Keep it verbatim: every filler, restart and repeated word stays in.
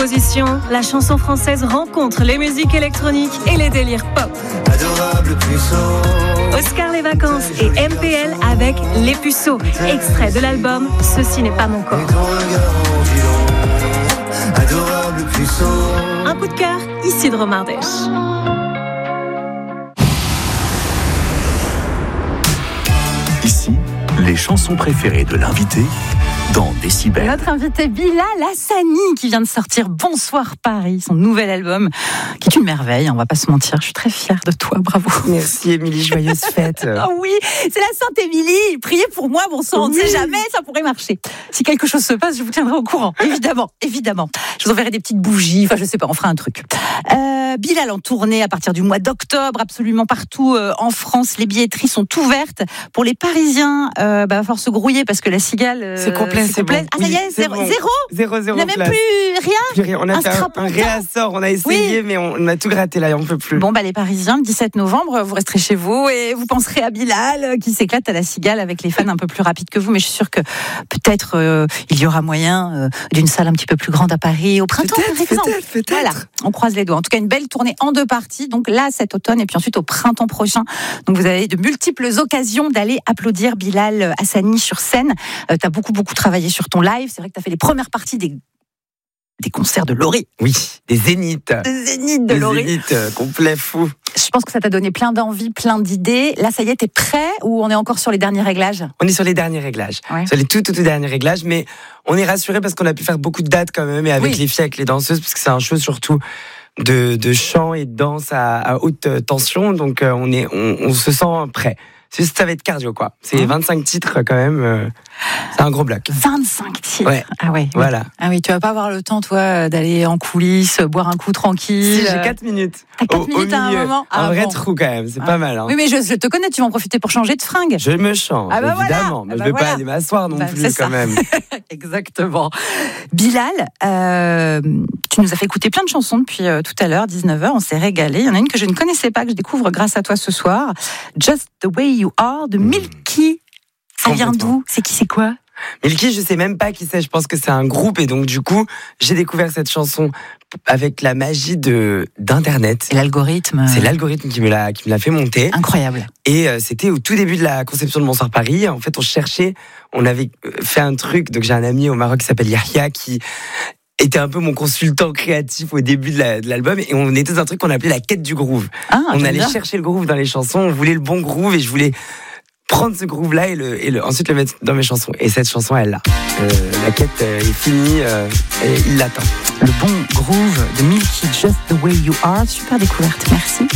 Position, la chanson française rencontre les musiques électroniques et les délires pop. Adorable puceau. Oscar les vacances et M P L avec Les Puceaux, extrait de l'album Ceci n'est pas mon corps. Et ton regard en dit long. Adorable puceau. Un coup de cœur, Isidro Mardèche. Ici, les chansons préférées de l'invité dans Décibel. Notre invité Bilal Hassani qui vient de sortir Bonsoir Paris, son nouvel album, qui est une merveille, on va pas se mentir. Je suis très fière de toi, bravo. Merci Émilie, joyeuse fête. Oh oui, c'est la Sainte Émilie. Priez pour moi, bon sang, on ne Oui. sait jamais, ça pourrait marcher. Si quelque chose se passe, je vous tiendrai au courant, évidemment, évidemment. Je vous enverrai des petites bougies, enfin je sais pas, on fera un truc. Euh, Bilal en tournée à partir du mois d'octobre, absolument partout euh, en France. Les billetteries sont ouvertes. Pour les Parisiens, euh, bah, force grouiller parce que la Cigale... euh, C'est complet, c'est complet. bon. Ah ça y Oui, est, c'est zéro, bon. zéro Zéro, zéro Il n'y a même place. plus rien. Plus rien. On a Un fait un, strapontin. un réassort, on a essayé, mais on, on a tout gratté là, on peut plus. Bon, bah, les Parisiens, le dix-sept novembre, vous resterez chez vous et vous penserez à Bilal qui s'éclate à la Cigale avec les fans un peu plus rapides que vous. Mais je suis sûre que peut-être euh, il y aura moyen euh, d'une salle un petit peu plus grande à Paris au printemps, Peut-être, par exemple. peut-être, peut-être. Voilà, on croise les doigts. En tout cas, une belle tournée en deux parties. Donc là, cet automne et puis ensuite au printemps prochain. Donc vous avez de multiples occasions d'aller applaudir Bilal Hassani sur scène. Euh, tu as beaucoup, beaucoup travaillé sur ton live. C'est vrai que tu as fait les premières parties des, des concerts de Laurie. Oui, des zéniths. Des zéniths de Des Laurie. zéniths euh, complets fous. Je pense que ça t'a donné plein d'envies, plein d'idées. Là, ça y est, t'es prêt ou on est encore sur les derniers réglages ? On est sur les derniers réglages. Ouais. Sur les tout, tout, tout derniers réglages, mais on est rassurés parce qu'on a pu faire beaucoup de dates quand même, et avec Oui. les filles, avec les danseuses, parce que c'est un show surtout de, de chant et de danse à, à haute tension, donc euh, on, est, on, on se sent prêt. C'est juste, ça va être cardio, quoi. C'est Mmh. vingt-cinq titres quand même, euh, c'est un gros bloc. vingt-cinq titres. Ouais. Ah ouais. Voilà. Ah oui, tu vas pas avoir le temps, toi, d'aller en coulisses, boire un coup tranquille. Si, j'ai quatre minutes. T'as quatre Au- au minutes à un milieu. moment. Un Ah vrai bon. trou quand même, c'est Ah. pas mal. Hein. Oui, mais je, je te connais, tu vas en profiter pour changer de fringue. Je me change, Ah bah voilà. évidemment. Mais Ah bah je vais voilà. pas aller m'asseoir non Bah, plus, c'est ça. quand même. Exactement. Bilal, euh, tu nous as fait écouter plein de chansons depuis euh, tout à l'heure, dix-neuf heures, on s'est régalé. Il y en a une que je ne connaissais pas, que je découvre grâce à toi ce soir. Just the Way You Are de Milky. Ça vient Complètement. d'où ? C'est qui, c'est quoi ? Milky, je sais même pas qui c'est. Je pense que c'est un groupe, et donc du coup, j'ai découvert cette chanson avec la magie de d'internet. C'est l'algorithme. C'est l'algorithme qui me l'a qui me l'a fait monter. Incroyable. Et euh, c'était au tout début de la conception de Bonsoir Paris. En fait, on cherchait, on avait fait un truc. Donc j'ai un ami au Maroc qui s'appelle Yahya, qui était un peu mon consultant créatif au début de, la, de l'album, et on était dans un truc qu'on appelait la quête du groove. Ah, on j'aime allait bien. chercher le groove dans les chansons, on voulait le bon groove, et je voulais prendre ce groove-là et, le, et le, ensuite le mettre dans mes chansons. Et cette chanson, elle l'a. Euh, la quête euh, est finie, euh, et il l'attend. Le bon groove de Milky, Just the Way You Are. Super découverte, merci.